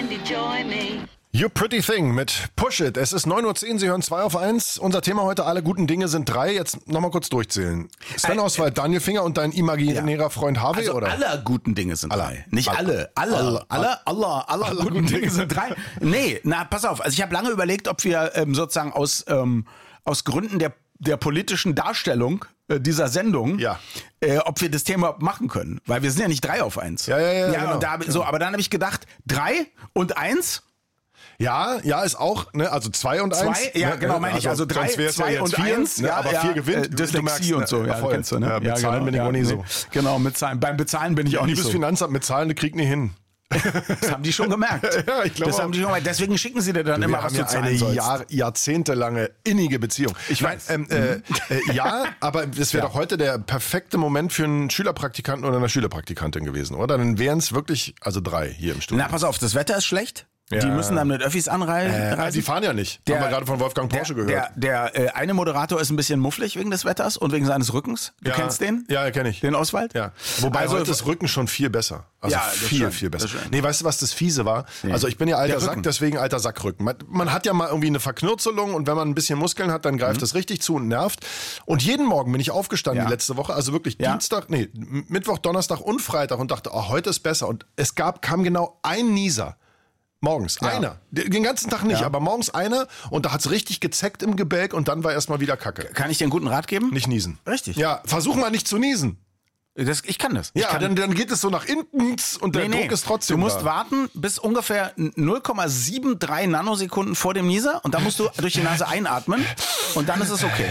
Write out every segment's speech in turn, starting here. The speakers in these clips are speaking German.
join me. You Pretty Thing mit Push It. Es ist 9:10 Uhr, Sie hören 2 auf 1. Unser Thema heute, alle guten Dinge sind 3. Jetzt nochmal kurz durchzählen. Sven Oswald, Daniel Finger und dein imaginärer Freund Harvey, Also oder? aller guten Dinge sind 3. Nicht alle. Alle guten Dinge sind 3. Nee, na, pass auf. Also ich habe lange überlegt, ob wir sozusagen aus Gründen der politischen Darstellung dieser Sendung, ob wir das Thema machen können. Weil wir sind ja nicht 3 auf 1. Ja, genau. Und aber dann habe ich gedacht, 3 und 1. Ja, ist auch, ne, also 2 und 1. 2, ja, genau, meine ich. Also 3, 2 und 1. Ne, aber 4 gewinnt. Dyslexie und so, ja, kennst du, ne? Ja, mit Zahlen bin ich auch nicht so. Genau, mit Zahlen. Beim Bezahlen bin ich auch nicht so. Liebes Finanzamt, mit Zahlen, krieg nicht hin. Das haben die schon gemerkt. Ja, ich glaube. Deswegen schicken sie dir dann immer, was du zahlen sollst. Eine jahrzehntelange innige Beziehung. Ich weiß. Ja, aber das wäre doch heute der perfekte Moment für einen Schülerpraktikanten oder eine Schülerpraktikantin gewesen, oder? Dann wären es wirklich, also 3 hier im Studio. Na, pass auf, das Wetter ist schlecht. Ja. Die müssen dann mit Öffis anreisen. Die fahren ja nicht. Haben wir gerade von Wolfgang Porsche gehört. Der eine Moderator ist ein bisschen mufflig wegen des Wetters und wegen seines Rückens. Du kennst den? Ja, kenne ich. Den Oswald? Ja. Wobei also, heute ist Rücken schon viel besser. Also ja, viel besser. Nee, weißt du, was das Fiese war? Nee. Also ich bin ja alter Sack, deswegen alter Sackrücken. Man hat ja mal irgendwie eine Verknürzelung und wenn man ein bisschen Muskeln hat, dann greift das richtig zu und nervt. Und jeden Morgen bin ich aufgestanden die letzte Woche, also wirklich Mittwoch, Donnerstag und Freitag und dachte, heute ist besser. Und es kam genau ein Nieser. Morgens, einer. Den ganzen Tag nicht, aber morgens einer und da hat's richtig gezeckt im Gebälk und dann war erstmal wieder Kacke. Kann ich dir einen guten Rat geben? Nicht niesen. Richtig. Ja, versuch mal nicht zu niesen. Ich kann das. Dann geht es so nach hinten und der Druck ist trotzdem Du musst da. warten bis ungefähr 0,73 Nanosekunden vor dem Nieser und dann musst du durch die Nase einatmen und dann ist es okay.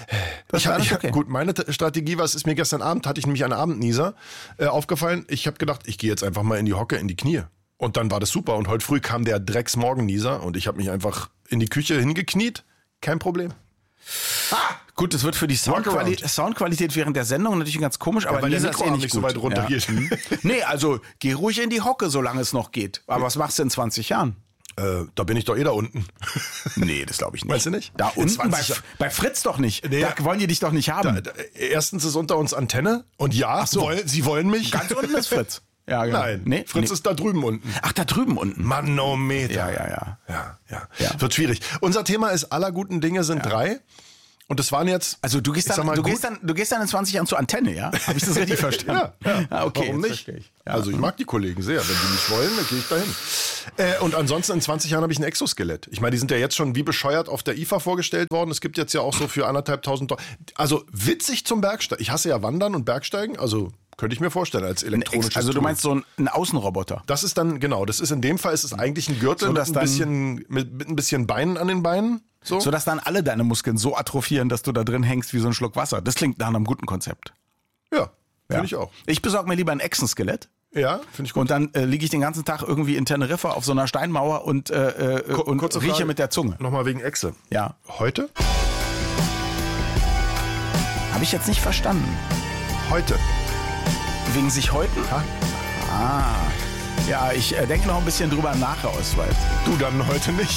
Gut, meine Strategie war, es ist mir gestern Abend, hatte ich nämlich einen Abendnieser aufgefallen. Ich habe gedacht, ich gehe jetzt einfach mal in die Hocke, in die Knie. Und dann war das super. Und heute früh kam der Drecksmorgennieser und ich habe mich einfach in die Küche hingekniet. Kein Problem. Gut, das wird für die Soundqualität während der Sendung natürlich ganz komisch, aber weil der Nieser ist Mikroarm nicht nicht so gut. weit runter geht. Nee, also geh ruhig in die Hocke, solange es noch geht. Aber was machst du in 20 Jahren? Da bin ich doch da unten. Nee, das glaube ich nicht. Weißt du nicht? Da unten bei Fritz doch nicht. Nee, da wollen die dich doch nicht haben. Erstens ist unter uns Antenne und sie wollen mich. Ganz unten ist Fritz. Ja, genau. Nein, Fritz ist da drüben unten. Ach, da drüben unten. Manometer. Ja. Wird schwierig. Unser Thema ist, aller guten Dinge sind 3. Und das waren jetzt... Also du gehst dann in 20 Jahren zur Antenne, ja? Habe ich das richtig verstanden? Ja. Okay. Warum nicht? Ich. Ja. Also ich mag die Kollegen sehr. Wenn die nicht wollen, dann gehe ich dahin. Und ansonsten in 20 Jahren habe ich ein Exoskelett. Ich meine, die sind ja jetzt schon wie bescheuert auf der IFA vorgestellt worden. Es gibt jetzt ja auch so für 1.500 $. Also witzig zum Bergsteigen. Ich hasse ja Wandern und Bergsteigen. Also könnte ich mir vorstellen als elektronisches Also du Tool. meinst so ein Außenroboter? Das ist dann, genau. Das ist in dem Fall ist es eigentlich ein Gürtel mit ein bisschen Beinen an den Beinen. So dass dann alle deine Muskeln so atrophieren, dass du da drin hängst wie so ein Schluck Wasser. Das klingt nach einem guten Konzept. Ja, finde ich auch. Ich besorge mir lieber ein Echsenskelett. Ja, finde ich gut. Und dann liege ich den ganzen Tag irgendwie in Teneriffa auf so einer Steinmauer und kurze rieche Frage, mit der Zunge. Nochmal wegen Echse. Ja. Heute? Habe ich jetzt nicht verstanden. Heute. Wegen sich häuten? Ja, ich denke noch ein bisschen drüber nach, Herr Oswald. Du dann heute nicht.